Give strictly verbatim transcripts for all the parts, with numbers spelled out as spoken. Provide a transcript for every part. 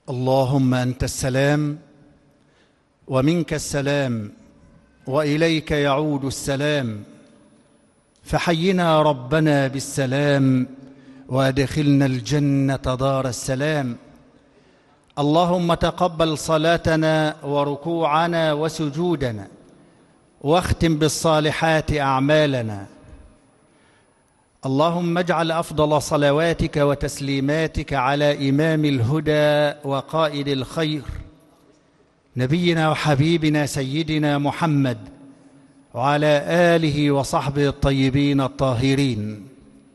اللهم أنت السلام ومنك السلام وإليك يعود السلام، فحينا ربنا بالسلام وأدخلنا الجنة دار السلام. اللهم تقبل صلاتنا وركوعنا وسجودنا، واختم بالصالحات أعمالنا. اللهم اجعل أفضل صلواتك وتسليماتك على إمام الهدى وقائد الخير، نبينا وحبيبنا سيدنا محمد، وعلى آله وصحبه الطيبين الطاهرين.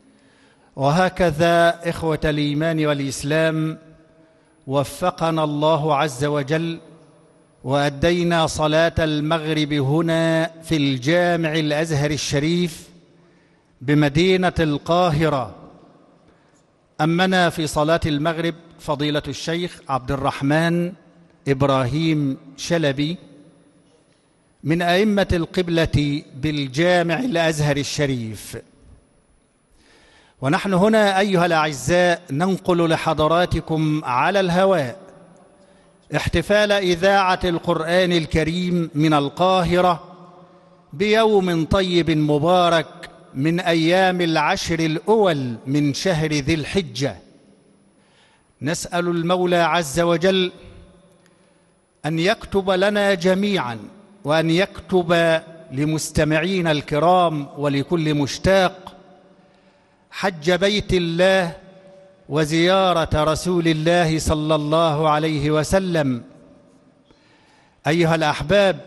وهكذا إخوة الإيمان والإسلام، وفقنا الله عز وجل وأدينا صلاة المغرب هنا في الجامع الأزهر الشريف بمدينة القاهرة. أمنا في صلاة المغرب فضيلة الشيخ عبد الرحمن إبراهيم شلبي من أئمة القبلة بالجامع الأزهر الشريف. ونحن هنا أيها الأعزاء ننقل لحضراتكم على الهواء احتفال إذاعة القرآن الكريم من القاهرة بيوم طيب مبارك من أيام العشر الأول من شهر ذي الحجة. نسأل المولى عز وجل أن يكتب لنا جميعا، وأن يكتب لمستمعين الكرام ولكل مشتاق حج بيت الله وزيارة رسول الله صلى الله عليه وسلم. أيها الأحباب،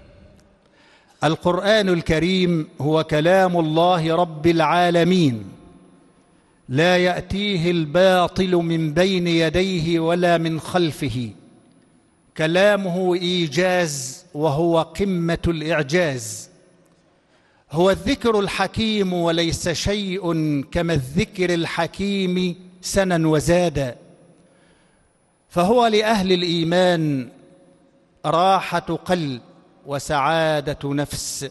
القرآن الكريم هو كلام الله رب العالمين، لا يأتيه الباطل من بين يديه ولا من خلفه. كلامه إيجاز وهو قمة الإعجاز. هو الذكر الحكيم، وليس شيء كما الذكر الحكيم سنا وزادا. فهو لأهل الإيمان راحة قلب وسعادة نفس.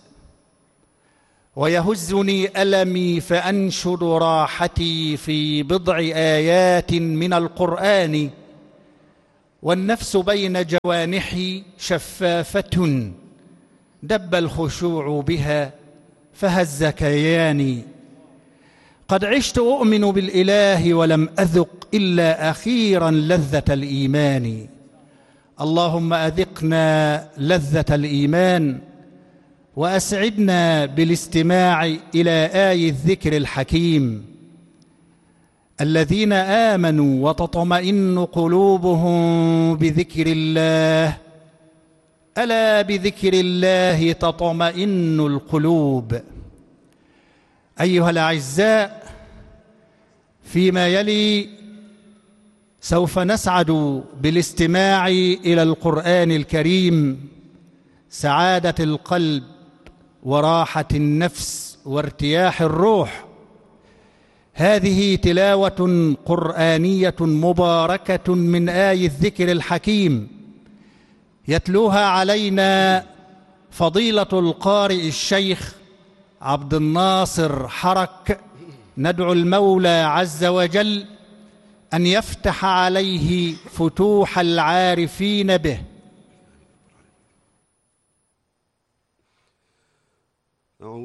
ويهزني ألمي فأنشد راحتي في بضع آيات من القرآن، والنفس بين جوانحي شفافة دب الخشوع بها فهز كياني. قد عشت أؤمن بالإله ولم أذق إلا أخيرا لذة الإيمان. اللهم أذقنا لذة الإيمان، وأسعدنا بالاستماع إلى آي الذكر الحكيم. الذين آمنوا وتطمئن قلوبهم بذكر الله، ألا بذكر الله تطمئن القلوب. أيها الأعزاء، فيما يلي سوف نسعد بالاستماع إلى القرآن الكريم، سعادة القلب وراحة النفس وارتياح الروح. هذه تلاوة قرآنية مباركة من آي الذكر الحكيم، يتلوها علينا فضيلة القارئ الشيخ عبد الناصر حرك. ندعو المولى عز وجل أن يفتح عليه فتوح العارفين به،